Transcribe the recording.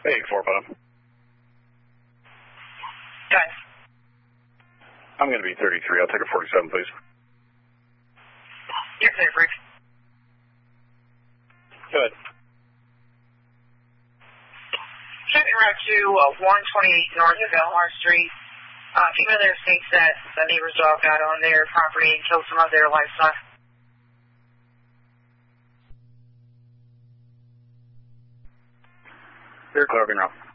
Hey, 4 bottom. Guys. I'm going to be 33. I'll take a 47, please. You're clear, Freak. Good. Shooting route to 128 north of Elmhart Street. Female there states that the neighbor's dog got on their property and killed some of their livestock. You're clear, now.